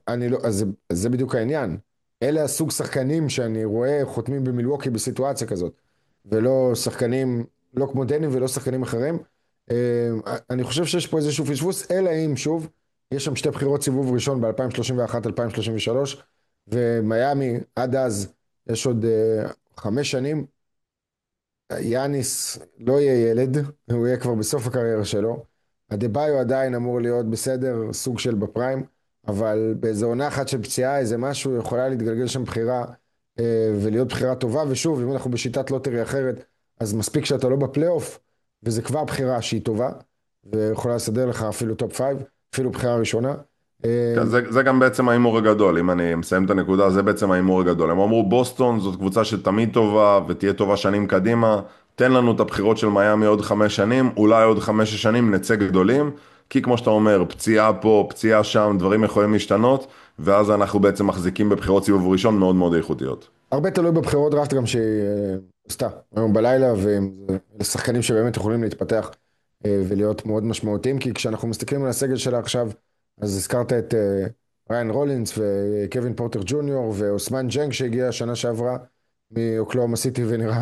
אני לא, אז זה בדיוק העניין. אלה הסוג שחקנים שאני רואה חותמים במילווקי בסיטואציה כזאת, ולא שחקנים, לא כמו דני ולא שחקנים אחרים. אני חושב שיש פה איזשהו פספוס, אלא אם שוב, יש שם שתי בחירות סיבוב ראשון ב-2031-2033, ומיאמי עד אז יש עוד 5 שנים. יאניס לא יהיה ילד, הוא יהיה כבר בסוף הקריירה שלו. אדבאיו עדיין אמור להיות בסדר, סוג של בפריים, אבל באיזו עונה אחת של פציעה, איזה משהו, יכולה להתגלגל שם בחירה, ולהיות בחירה טובה, ושוב, אם אנחנו בשיטת לוטרי אחרת, אז מספיק שאתה לא בפלייאוף, וזה כבר בחירה שהיא טובה, ויכולה לסדר לך אפילו טופ 5, אפילו בחירה ראשונה. כן, זה גם בעצם ההימור הגדול, אם אני מסיים את הנקודה, זה בעצם ההימור הגדול. הם אמרו, בוסטון זאת קבוצה שתמיד טובה ותהיה טובה שנים קדימה, תן לנו את הבחירות של מיאמי עוד 5 שנים, אולי עוד 5 שנים נצא גדולים, כי כמו שאתה אומר, פציעה פה, פציעה שם, דברים יכולים להשתנות, ואז אנחנו בעצם מחזיקים בבחירות סיבוב ראשון מאוד מאוד איכותיות. הרבה תלוי בבחירות דראפט גם שהיא עשתה היום בלילה, ואלה שחקנים שבאמת יכולים להתפתח ולהיות מאוד משמעותיים, כי כשאנחנו מסתכלים על הסגל שלה עכשיו, אז הזכרת את ריין רולינס וקווין פורטר ג'וניור ואוסמן ג'נג שהגיע השנה שעברה מאוקלאומה סיטי,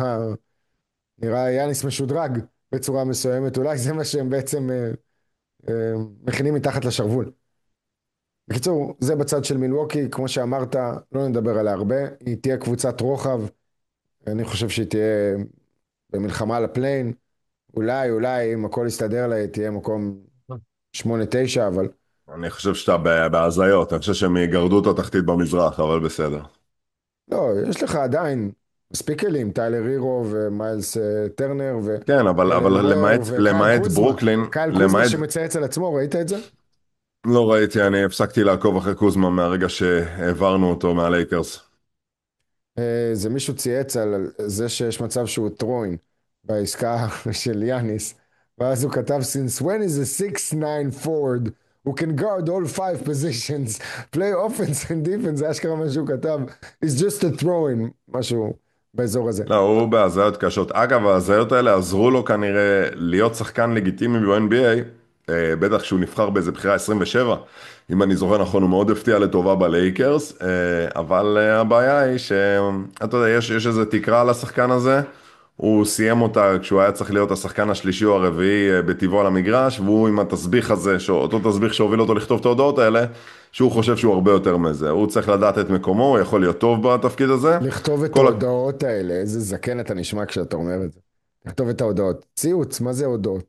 ונראה יאניס משודרג בצורה מסוימת, אולי זה מה שהם בעצם מכינים מתחת לשרוול. בקיצור, זה בצד של מילווקי, כמו שאמרת, לא נדבר עליה הרבה, היא תהיה קבוצת רוחב, אני חושב שהיא תהיה במלחמה על הפליין, אולי אם הכל יסתדר לה, היא תהיה מקום 8-9, אבל אני חושב שאתה בהזיות, אני חושב שהם יגרדו את התחתית במזרח, אבל בסדר. לא, יש לך עדיין מספיק כלים, טיילר הירו ומיילס טרנר כן, אבל ואלן מויר וקייל למעט קוזמה, ברוקלין, קייל קוזמה למעט שמצייץ על עצמו, ראית את זה? לא ראיתי, אני הפסקתי לעקוב אחרי קוזמה מהרגע שהעברנו אותו מהלייקרס. זה מישהו צייץ על זה שיש מצב שהוא טרוין בעסקה של יאניס, ואז הוא כתב since when is a 6'9 forward who can guard all 5 positions play offense and defense, זה אשכרה מה שהוא כתב, is just a throwing, משהו באזור הזה. לא, הוא בהזיות קשות. אגב, ההזיות האלה עזרו לו כנראה להיות שחקן לגיטימי ב-NBA, בטח כשהוא נבחר באיזה בחירה 27. אם אני זוכר נכון, הוא מאוד הפתיע לטובה בלייקרס, אבל הבעיה היא שאתה יודע, יש איזה תקרה על השחקן הזה, הוא סיים אותה כשהוא היה צריך להיות השחקן השלישי או הרביעי בטבעו על המגרש, והוא עם התסביך הזה, אותו תסביך שהוביל אותו לכתוב את ההודעות האלה, שהוא חושב שהוא הרבה יותר מזה. הוא צריך לדעת את מקומו, הוא יכול להיות טוב בתפקיד הזה. לכתוב את כל, ההודעות האלה, איזה זקן אתה נשמע כשאתה אומר את זה. לכתוב את ההודעות. ציוץ, מה זה הודעות?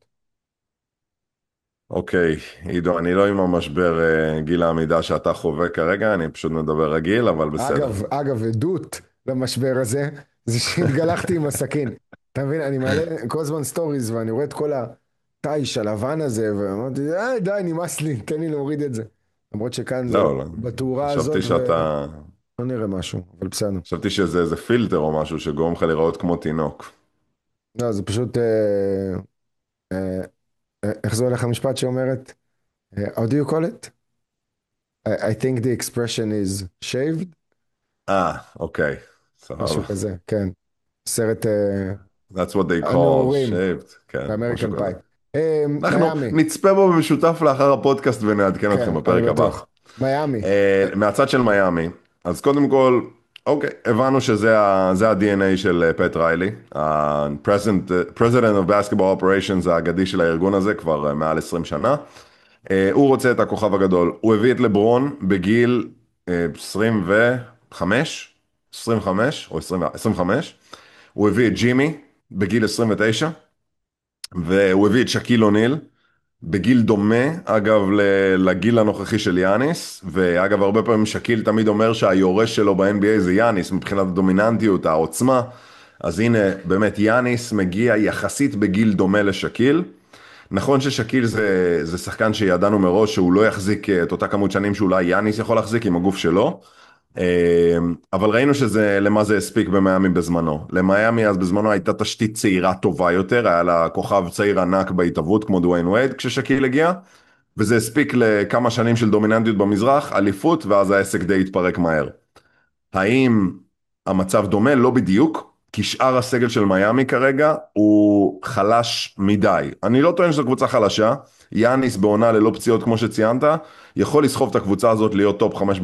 אוקיי, עידו, אני לא עם המשבר גיל העמידה שאתה חווה כרגע, אני פשוט מדבר רגיל, אבל בסדר. אגב, עדות למשבר הזה, זה שהתגלחתי עם הסכין. אתה מבין, אני מעלה כל הזמן סטוריז, ואני רואה את כל התיש הלבן הזה, ואמרתי, די, נמאס לי, תן לי להוריד את זה. למרות שכאן זה לא, לא, בתאורה הזאת, חשבתי ולא שאתה, נראה משהו, אבל בסדר. חשבתי שזה איזה פילטר או משהו שגורם לך להיראות כמו תינוק. לא, זה פשוט, אה, איך זה הולך המשפט שאומרת? How do you call it? I think the expression is shaved, אוקיי, משהו סבבה. כזה, כן. סרט That's what they call הנעורים, shaved, כן, משהו באמריקן פאי. כזה. אנחנו מיאמי, נצפה בו במשותף לאחר הפודקאסט ונעדכן כן, אתכם אני בפרק הבא. בטוח. מיאמי, מהצד של מיאמי, אז קודם כל, אוקיי, הבנו זה ה-DNA של פט ריילי, ה-President of Basketball Operations האגדי של הארגון הזה כבר מעל 20 שנה. הוא רוצה את הכוכב הגדול, הוא הביא את לברון בגיל 25, 25 או 20, 25, הוא הביא את ג'ימי בגיל 29, והוא הביא את שקיל אוניל, בגיל דומה, אגב, לגיל הנוכחי של יאניס, ואגב, הרבה פעמים שקיל תמיד אומר שהיורש שלו ב-NBA זה יאניס, מבחינת הדומיננטיות, העוצמה, אז הנה, באמת, יאניס מגיע יחסית בגיל דומה לשקיל. נכון ששקיל זה שחקן שידענו מראש שהוא לא יחזיק את אותה כמות שנים שאולי יאניס יכול להחזיק עם הגוף שלו, אבל ראינו שזה, למה זה הספיק במיאמי בזמנו. למיאמי אז בזמנו הייתה תשתית צעירה טובה יותר, היה לה כוכב צעיר ענק בהתהוות כמו דוויין וייד כששקיל הגיע, וזה הספיק לכמה שנים של דומיננטיות במזרח, אליפות, ואז העסק די התפרק מהר. האם המצב דומה? לא בדיוק, כי שאר הסגל של מיאמי כרגע הוא חלש מדי. אני לא טוען שזו קבוצה חלשה, יאניס בעונה ללא פציעות כמו שציינת, יכול לסחוב את הקבוצה הזאת להיות טופ 5